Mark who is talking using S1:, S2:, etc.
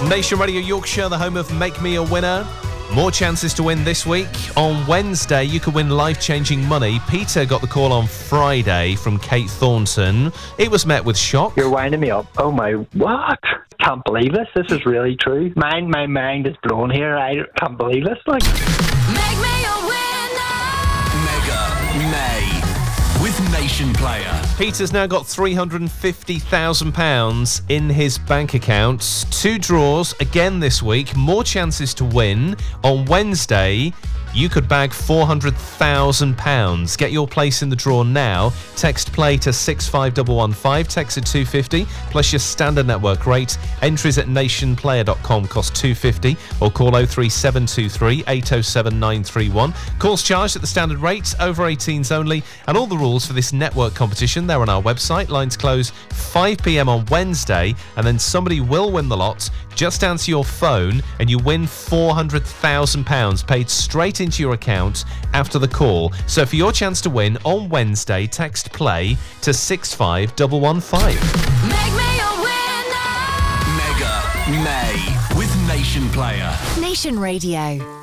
S1: Nation Radio Yorkshire, the home of Make Me a Winner. More chances to win this week. On Wednesday, you could win life-changing money. Peter got the call on Friday from Kate Thornton. It was met with shock.
S2: You're winding me up. Oh my, what? Can't believe this. This is really true. My mind is blown here. I can't believe this. Like,
S3: Make me a winner.
S4: Mega May with Nation Player.
S1: Peter's now got £350,000 in his bank account. 2 draws again this week. More chances to win. On Wednesday, you could bag £400,000. Get your place in the draw now. Text play to 65115. Text at 250 plus your standard network rate. Entries at nationplayer.com cost £250 or call 03723 807 931. Calls charged at the standard rate. Over 18s only. And all the rules for this network competition, they're on our website. Lines close 5 p.m. on Wednesday, and then somebody will win the lot. Just answer your phone and you win £400,000 paid straight into your account after the call. So for your chance to win on Wednesday, text play to 65115.
S3: Make me a winner.
S4: Mega May with Nation Player.
S5: Nation Radio.